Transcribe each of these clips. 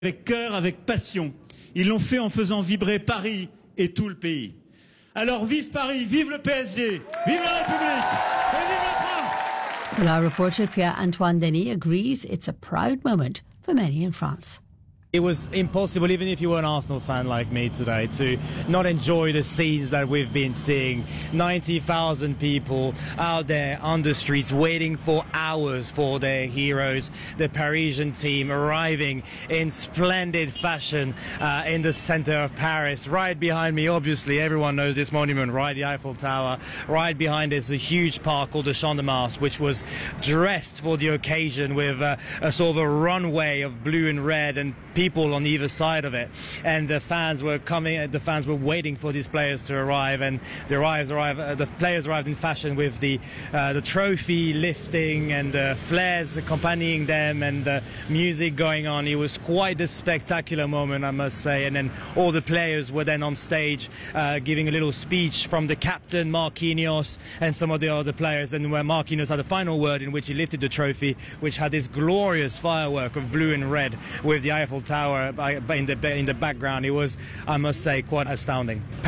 avec cœur, avec passion. Ils l'ont fait en faisant vibrer Paris et tout le pays. Alors vive Paris, vive le PSG, vive la République et vive la France! Well, our reporter Pierre-Antoine Denis agrees it's a proud moment for many in France. It was impossible, even if you were an Arsenal fan like me today, to not enjoy the scenes that we've been seeing. 90,000 people out there on the streets waiting for hours for their heroes. The Parisian team arriving in splendid fashion in the center of Paris. Right behind me, obviously, everyone knows this monument, right? The Eiffel Tower. Right behind us, a huge park called the Champ de Mars, which was dressed for the occasion with a sort of a runway of blue and red and people on either side of it, and the fans were waiting for these players to arrive, and the players arrived in fashion with the trophy lifting and the flares accompanying them and the music going on. It was quite a spectacular moment, I must say, and then all the players were then on stage giving a little speech from the captain Marquinhos and some of the other players, and where Marquinhos had the final word in which he lifted the trophy, which had this glorious firework of blue and red with the Eiffel Tower in the background. It was, I must say, quite astounding. The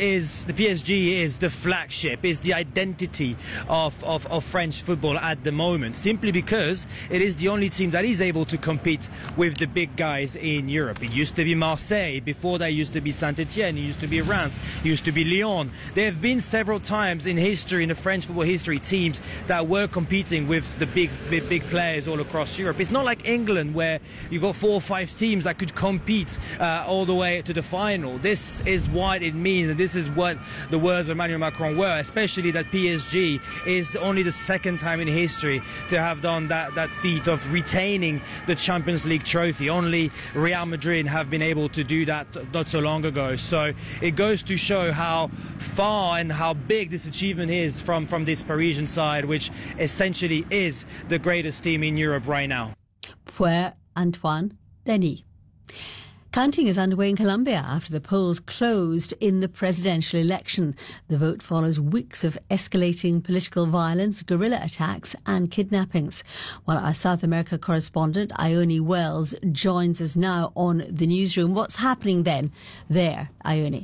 PSG is the flagship, is the identity of French football at the moment, simply because it is the only team that is able to compete with the big guys in Europe. It used to be Marseille, before that used to be Saint-Etienne, it used to be Reims, it used to be Lyon. There have been several times in history, in the French football history, teams that were competing with the big players all across Europe. It's not like England, where you've got 4 or 5 teams that could compete all the way to the final. This is what it means, and this is what the words of Emmanuel Macron were, especially that PSG is only the second time in history to have done that feat of retaining the Champions League trophy. Only Real Madrid have been able to do that not so long ago. So it goes to show how far and how big this achievement is from this Parisian side, which essentially is the greatest team in Europe right now. Pierre-Antoine Denis. Counting is underway in Colombia after the polls closed in the presidential election. The vote follows weeks of escalating political violence, guerrilla attacks and kidnappings. While our South America correspondent, Ione Wells, joins us now on the newsroom. What's happening then there, Ione?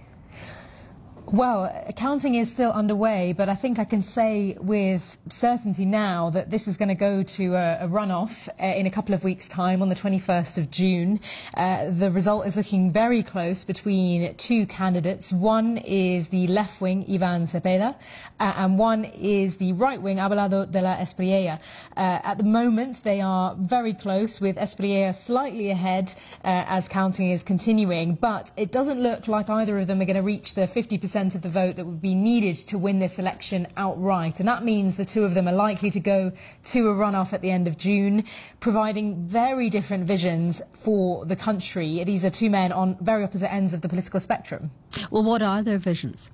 Well, counting is still underway, but I think I can say with certainty now that this is going to go to a runoff in a couple of weeks' time on the 21st of June. The result is looking very close between 2 candidates. One is the left-wing Iván Cepeda, and one is the right-wing Abelardo de la Espriella. At the moment, they are very close, with Espriella slightly ahead as counting is continuing, but it doesn't look like either of them are going to reach the 50% of the vote that would be needed to win this election outright. And that means the two of them are likely to go to a runoff at the end of June, providing very different visions for the country. These are two men on very opposite ends of the political spectrum. Well, what are their visions?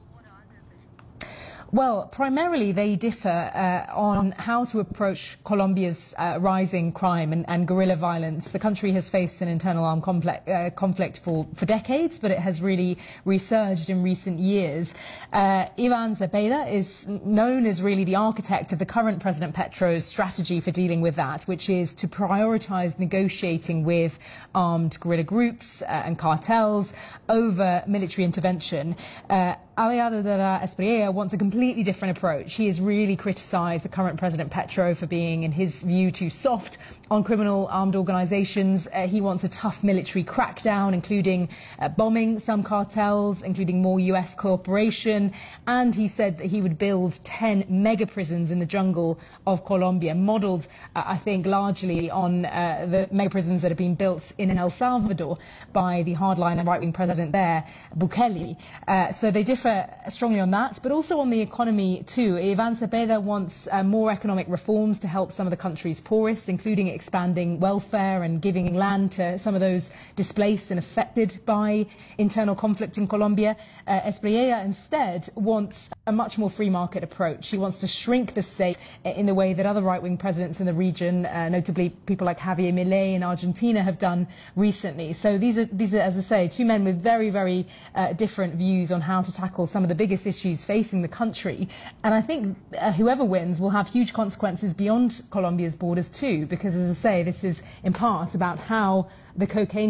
Well, primarily they differ on how to approach Colombia's rising crime and guerrilla violence. The country has faced an internal armed conflict for decades, but it has really resurged in recent years. Iván Cepeda is known as really the architect of the current President Petro's strategy for dealing with that, which is to prioritize negotiating with armed guerrilla groups and cartels over military intervention. Abelardo de la Espriella wants a completely different approach. He has really criticised the current President Petro for being, in his view, too soft on criminal armed organisations. He wants a tough military crackdown, including bombing some cartels, including more US cooperation. And he said that he would build 10 mega prisons in the jungle of Colombia, modelled, I think, largely on the mega prisons that have been built in El Salvador by the hardline and right-wing president there, Bukele. So they differ strongly on that, but also on the economy too. Iván Cepeda wants more economic reforms to help some of the country's poorest, including expanding welfare and giving land to some of those displaced and affected by internal conflict in Colombia. Espriella instead wants a much more free market approach. He wants to shrink the state in the way that other right-wing presidents in the region, notably people like Javier Milei in Argentina, have done recently. So these are, as I say, two men with very, very different views on how to tackle tackle some of the biggest issues facing the country. And I think whoever wins will have huge consequences beyond Colombia's borders too, because, as I say, this is in part about how the cocaine